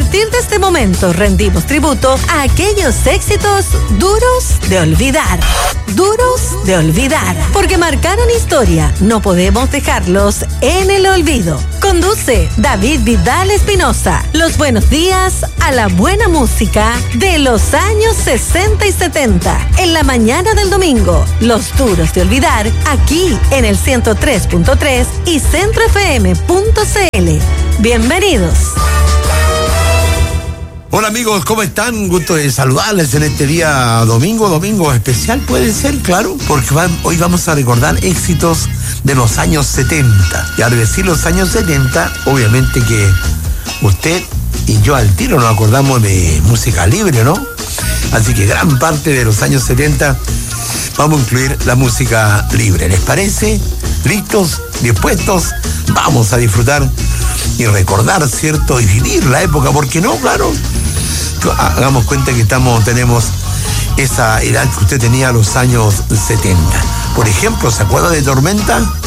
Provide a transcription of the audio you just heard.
partir de este momento rendimos tributo a aquellos éxitos duros de olvidar. Duros de olvidar. Porque marcaron historia. No podemos dejarlos en el olvido. Conduce David Vidal Espinosa. Los buenos días a la buena música de los años 60 y 70. En la mañana del domingo. Los duros de olvidar aquí en el 103.3 y centrofm.cl. Bienvenidos. Hola amigos, ¿cómo están? Gusto de saludarles en este día domingo especial puede ser, claro, porque hoy vamos a recordar éxitos de los años 70. Y al decir los años 70, obviamente que usted y yo al tiro nos acordamos de música libre, ¿no? Así que gran parte de los años 70 vamos a incluir la música libre. ¿Les parece? ¿Listos? ¿Dispuestos? Vamos a disfrutar y recordar, ¿cierto? Y vivir la época, ¿por qué no? Claro. Hagamos cuenta que tenemos esa edad que usted tenía a los años 70. Por ejemplo, ¿se acuerda de Tormenta?